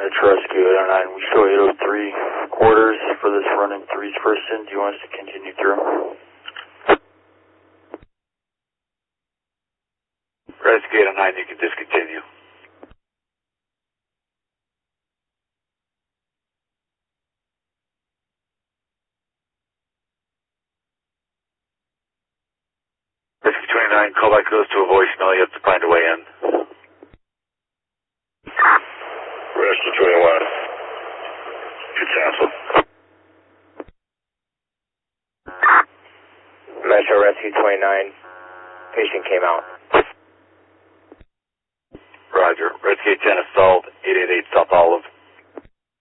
it's Rescue 809. We show 803 quarters for this run in 3's person. Do you want us to continue through? Rescue 809, you can discontinue. Rescue 29, callback goes to a voicemail. You have to find a way in. Rescue 21. You cancel. Metro Rescue 29. Patient came out. Roger. Rescue 10 assault, 888